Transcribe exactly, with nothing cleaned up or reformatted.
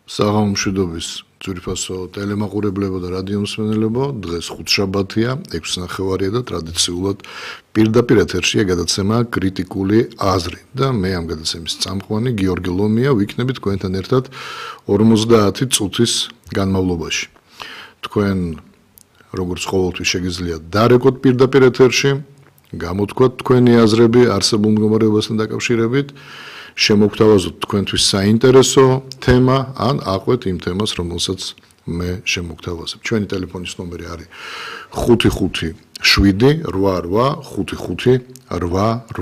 საღამო მშვიდობის ძვირფასო ტელემაყურებლებო და რადიო მსმენელებო, დღეს ხუთშაბათია, ექვსი ნახევარია და ტრადიციულად პირდაპირ ეთერშია გადაცემა კრიტიკული აზრი და მე ამ გადაცემის წამყვანი გიორგი ლომია ვიქნები თქვენთან ერთად ორმოცდაათი წუთის განმავლობაში. თქვენ როგორც ყოველთვის შეგიძლიათ დარეკოთ პირდაპირ ეთერში, გამოთქვათ თქვენი აზრები არსებულ მდგომარეობასთან დაკავშირებით, შემოგთავაზოთ თქვენთვის საინტერესო თემა ან აყვეთ იმ თემას, რომელსაც მე შემოგთავაზებ. ჩვენი ტელეფონის ნომერი არის ხუთი ხუთი შვიდი რვა რვა ხუთი ხუთი რვა